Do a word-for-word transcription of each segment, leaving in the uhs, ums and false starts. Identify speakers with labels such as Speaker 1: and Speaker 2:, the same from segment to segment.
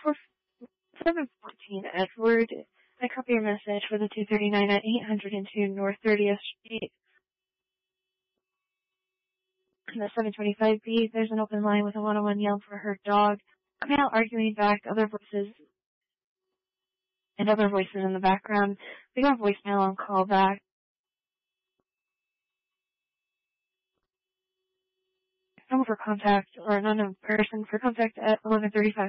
Speaker 1: for seven fourteen Edward. I copy your message for the two thirty-nine at eight hundred two North thirtieth Street. In the seven twenty-five B, there's an open line with a one-on-one yell for her dog. Male arguing back, other voices and other voices in the background. We have voicemail on call back. Number for contact or an unknown person for contact at eleven thirty-five.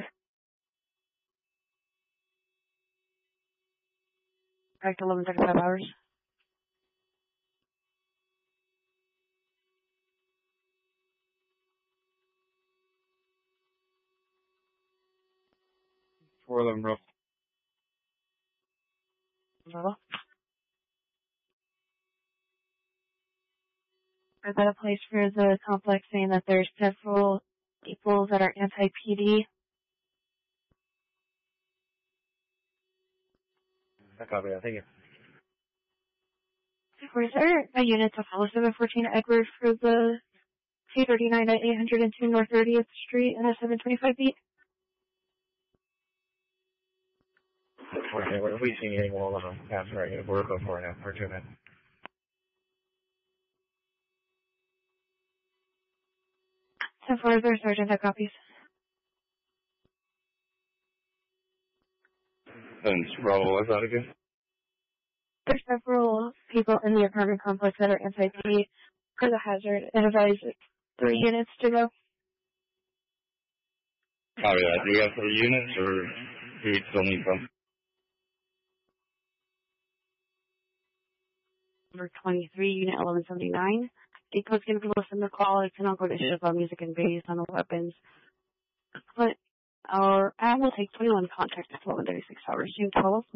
Speaker 1: Back to eleven thirty-five hours.
Speaker 2: Four of them, bro.
Speaker 1: Hello? Is that a place for the complex saying that there's several people that are anti-P D?
Speaker 2: I copy that. Thank you.
Speaker 1: Is there a unit to follow seven fourteen Edward for the two thirty-nine at eight hundred two North thirtieth Street and a seven twenty-five beat?
Speaker 2: Okay, what if we see anything, we'll let them pass right here. We're going for it now. We're two minutes.
Speaker 1: ten four, is there a sergeant that copies?
Speaker 2: And Bravo, what's that again?
Speaker 1: There's several people in the apartment complex that are anti-P D for the hazard and advise three units to go.
Speaker 2: Copy that. Do you have three units or do you still need some?
Speaker 1: Number twenty-three, Unit eleven seventy-nine. Deco's going to listen to the call. It's an ongoing issue about music and bass on the weapons. But our ad will take twenty-one contact at eleven thirty-six hours. June twelfth.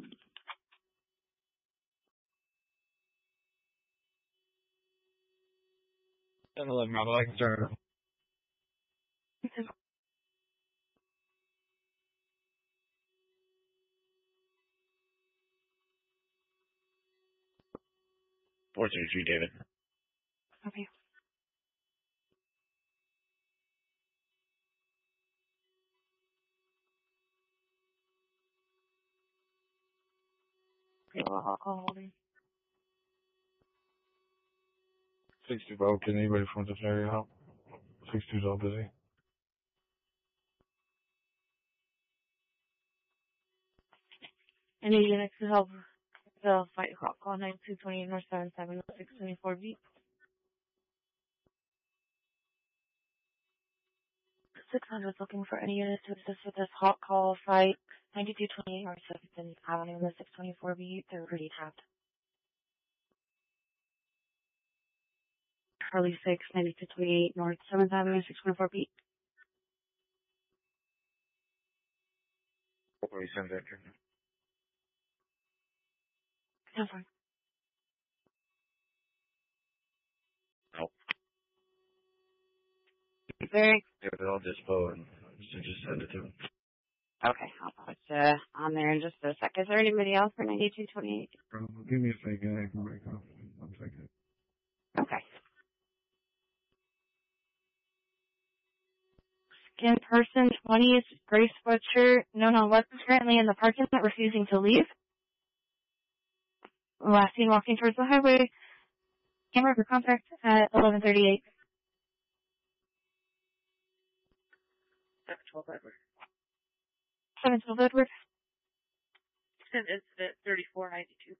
Speaker 2: ten eleven, Bravo. I can start. four two three, David.
Speaker 1: Okay. I'll call holding.
Speaker 2: six two, Bravo. Can anybody from this area help? six two's all busy.
Speaker 1: Any units to help the fight call? Call nine two two eight North seven seven six two four B. six hundred looking for any unit to assist with this hot call fight. ninety-two twenty-eight North seventh Avenue in the six twenty-four B. They're already tapped. Charlie six, ninety-two twenty-eight North seventh Avenue, six twenty-four B.
Speaker 2: What send that?
Speaker 1: No, fine.
Speaker 2: Nope.
Speaker 1: Very.
Speaker 2: Yeah, they'll just vote and just send it to them.
Speaker 1: Okay, I'll put uh, on there in just a sec. Is there anybody else for ninety-two twenty-eight?
Speaker 2: Um, give me a second. I can break off. One second.
Speaker 1: Okay. In person, twenty, gray sweatshirt, known on weapons currently in the parking lot, refusing to leave. Last seen walking towards the highway. Camera for contact at eleven thirty-eight.
Speaker 3: seven twelve Edward.
Speaker 1: seven twelve Edward.
Speaker 3: Extend incident thirty-four ninety-two.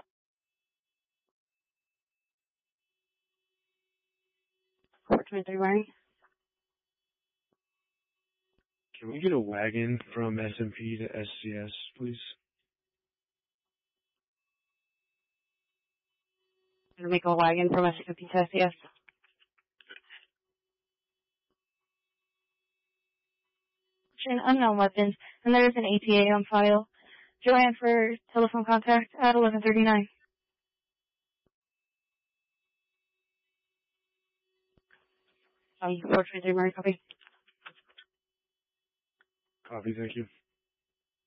Speaker 1: four twenty-three Murray.
Speaker 4: Can we get a wagon from S M P to S C S, please?
Speaker 1: Gonna make a wagon from S M P to S C S. Unknown weapons, and there is an A P A on file. Joanne for telephone contact at eleven thirty-nine. Um, four twenty-three Murray, copy.
Speaker 4: Copy, thank you.